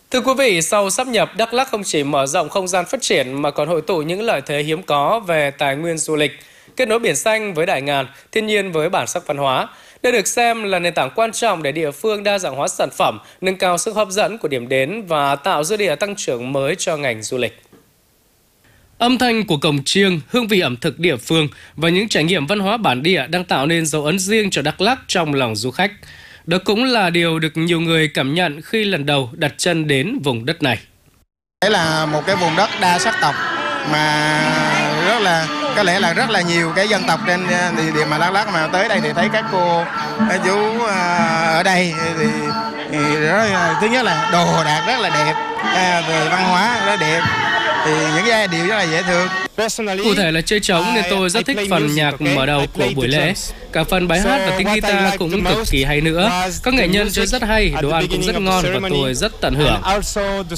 Thưa quý vị, sau sáp nhập, Đắk Lắk không chỉ mở rộng không gian phát triển mà còn hội tụ những lợi thế hiếm có về tài nguyên du lịch, kết nối biển xanh với đại ngàn, thiên nhiên với bản sắc văn hóa. Đây được xem là nền tảng quan trọng để địa phương đa dạng hóa sản phẩm, nâng cao sức hấp dẫn của điểm đến và tạo dư địa tăng trưởng mới cho ngành du lịch. Âm thanh của cồng chiêng, hương vị ẩm thực địa phương và những trải nghiệm văn hóa bản địa đang tạo nên dấu ấn riêng cho Đắk Lắk trong lòng du khách. Đó cũng là điều được nhiều người cảm nhận khi lần đầu đặt chân đến vùng đất này. Đây là một cái vùng đất đa sắc tộc mà có lẽ là rất là nhiều cái dân tộc trên địa bàn Đắk Lắk, mà tới đây thì thấy các cô các chú ở đây thì thứ nhất là đồ đạc rất là đẹp, về văn hóa rất đẹp, thì những cái điều rất là dễ thương. Cụ thể là chơi trống nên tôi rất thích phần nhạc mở đầu của buổi lễ. Cả phần bài hát và tiếng guitar cũng cực kỳ hay nữa. Các nghệ nhân chơi rất hay, đồ ăn cũng rất ngon và tôi rất tận hưởng.